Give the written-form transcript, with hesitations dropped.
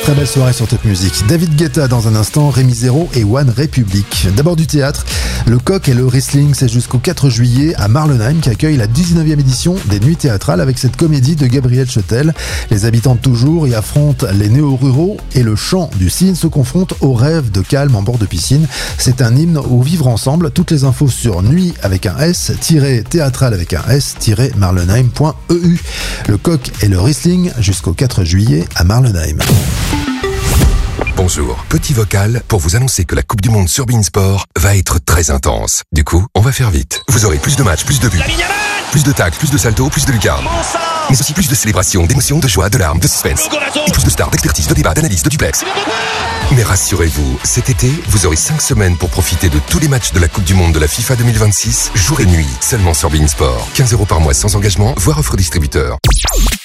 Très belle soirée sur Top Music. David Guetta dans un instant, Rémi Zéro et One Republic. D'abord du théâtre, le Coq et le Riesling, c'est jusqu'au 4 juillet à Marlenheim qui accueille la 19e édition des Nuits théâtrales avec cette comédie de Gabriel Châtel. Les habitants de toujours y affrontent les néo-ruraux et le chant du cygne se confronte au rêve de calme en bord de piscine. C'est un hymne au vivre ensemble. Toutes les infos sur nuit avec un S, théâtral avec un S, marlenheim.eu. Le Coq et le Riesling jusqu'au 4 juillet à Marlenheim. Bonjour, petit vocal pour vous annoncer que la Coupe du Monde sur Beansport va être très intense. Du coup, on va faire vite. Vous aurez plus de matchs, plus de buts, plus de tacles, plus de saltos, plus de lucarnes. Mais aussi plus de célébrations, d'émotions, de joie, de larmes, de suspense. Et plus de stars, d'expertise, de débats, d'analyse, de duplex. Mais rassurez-vous, cet été, vous aurez 5 semaines pour profiter de tous les matchs de la Coupe du Monde de la FIFA 2026, jour et nuit, seulement sur Beansport. 15 € par mois sans engagement, voire offre distributeur.